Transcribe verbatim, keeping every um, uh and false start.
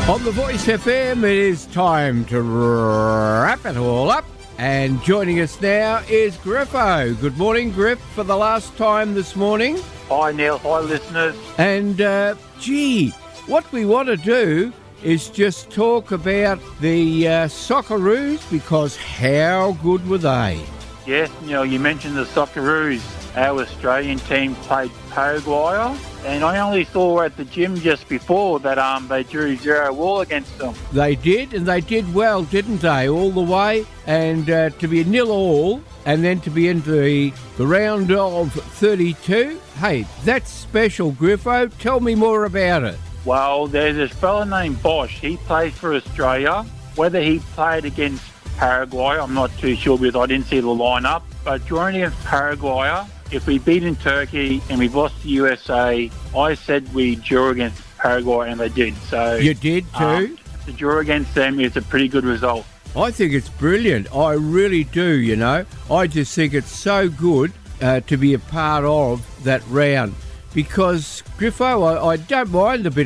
On the Voice F M, it is time to wrap it all up. And joining us now is Griffo. Good morning, Griff, for the last time this morning. Hi, Neil. Hi, listeners. And, uh, gee, what we want to do is just talk about the uh, Socceroos, because how good were they? Yes, Neil, you mentioned the Socceroos. Our Australian team played Paraguay, and I only saw at the gym just before that um they drew zero all against them. They did, and they did well, didn't they, all the way? And uh, to be a nil all, and then to be into the, the round of thirty-two, hey, that's special, Griffo. Tell me more about it. Well, there's this fella named Bosch. He plays for Australia. Whether he played against Paraguay, I'm not too sure because I didn't see the lineup. But drawing against Paraguay, if we beat in Turkey and we lost to U S A, I said we drew against Paraguay, and they did. So you did too? Um, to draw against them is a pretty good result. I think it's brilliant. I really do, you know. I just think it's so good uh, to be a part of that round because, Griffo, I, I don't mind the bit